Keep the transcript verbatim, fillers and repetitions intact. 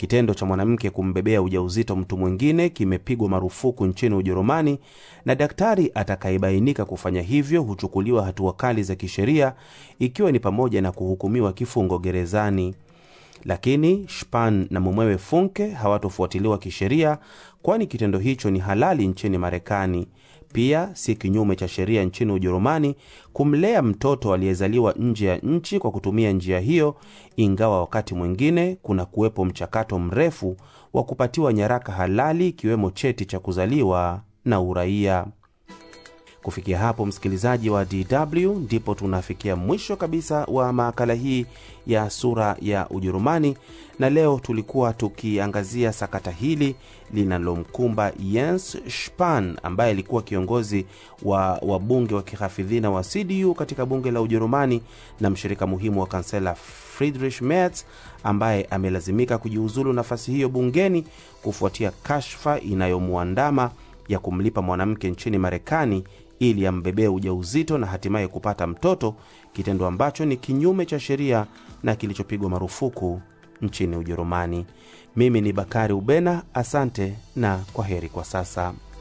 Kitendo cha mwanamke kumbebea ujauzito mtu mwingine kimepigwa marufuku nchini Ujerumani, na daktari atakayebainika kufanya hivyo huchukuliwa hatua kali za kisheria, ikiwa ni pamoja na kuhukumiwa kifungo gerezani. Lakini Spahn na mumewe Funke hawatofuatiliwa kisheria, kwani kitendo hicho ni halali nchini Marekani. Pia si kinyume cha sheria nchini Ujerumani kumlea mtoto aliyezaliwa nje ya nchi kwa kutumia njia hiyo, ingawa wakati mwingine kuna kuwepo mchakato mrefu wa kupatiwa nyaraka halali, ikiwemo cheti cha kuzaliwa na uraia. Kufikia hapo, msikilizaji wa D W, ndipo tunafikia mwisho kabisa wa makala hii ya Sura ya Ujerumani, na leo tulikuwa tukiangazia sakata hili linalomkumba Jens Spahn, ambaye alikuwa kiongozi wa wabunge wa kihafidhina wa C D U katika bunge la Ujerumani na mshirika muhimu wa kansela Friedrich Merz, ambaye amelazimika kujiuzulu nafasi hiyo bungeni kufuatia kashfa inayomuandama ya kumlipa mwanamke nchini Marekani ili ambebee ujauzito na hatimaye kupata mtoto, kitendo ambacho ni kinyume cha sheria na kilichopigwa marufuku nchini Ujerumani. Mimi ni Bakari Ubena, asante na kwaheri kwa sasa.